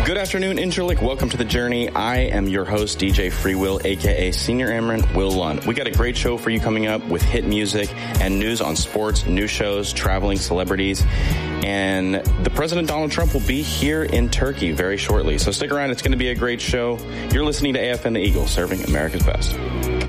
Good afternoon, Incirlik. Welcome to The Journey. I am your host, DJ Freewill, a.k.a. Senior Airman Will Lund. We got a great show for you coming up with hit music and news on sports, news shows, traveling celebrities. And the President Donald Trump will be here in Turkey very shortly. So stick around. It's going to be a great show. You're listening to AFN The Eagle, serving America's best.